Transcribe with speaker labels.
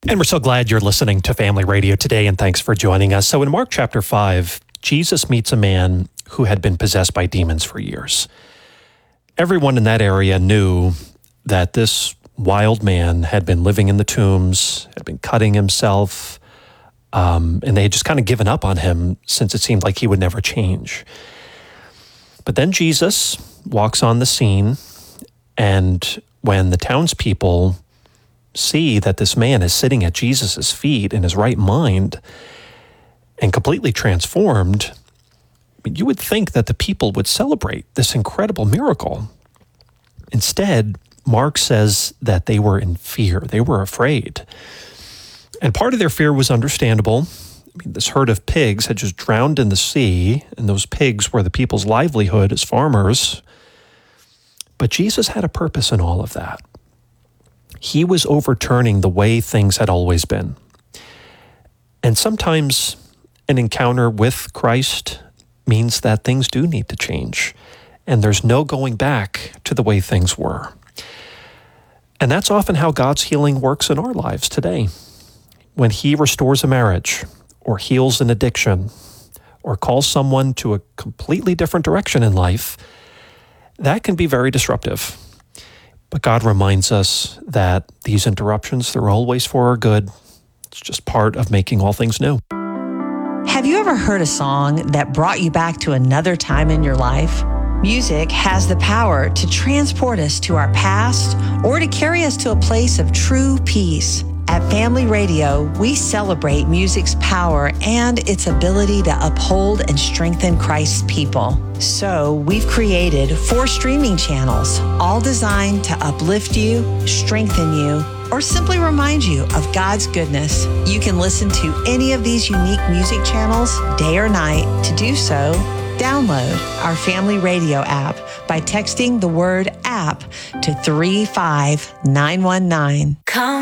Speaker 1: And we're so glad you're listening to Family Radio today, and thanks for joining us. So in Mark chapter 5, Jesus meets a man who had been possessed by demons for years. Everyone in that area knew that this wild man had been living in the tombs, had been cutting himself, and they had just kind of given up on him since it seemed like he would never change. But then Jesus walks on the scene, and when the townspeople see that this man is sitting at Jesus' feet in his right mind and completely transformed, you would think that the people would celebrate this incredible miracle. Instead, Mark says that they were in fear. They were afraid. And part of their fear was understandable. This herd of pigs had just drowned in the sea, and those pigs were the people's livelihood as farmers. But Jesus had a purpose in all of that. He was overturning the way things had always been. And sometimes an encounter with Christ means that things do need to change, and there's no going back to the way things were. And that's often how God's healing works in our lives today. When He restores a marriage, or heals an addiction, or calls someone to a completely different direction in life, that can be very disruptive. But God reminds us that these interruptions, they're always for our good. It's just part of making all things new.
Speaker 2: Have you ever heard a song that brought you back to another time in your life? Music has the power to transport us to our past or to carry us to a place of true peace. At Family Radio, we celebrate music's power and its ability to uphold and strengthen Christ's people. So we've created 4 streaming channels, all designed to uplift you, strengthen you, or simply remind you of God's goodness. You can listen to any of these unique music channels day or night. To do so, download our Family Radio app by texting the word app to 35919.
Speaker 3: Come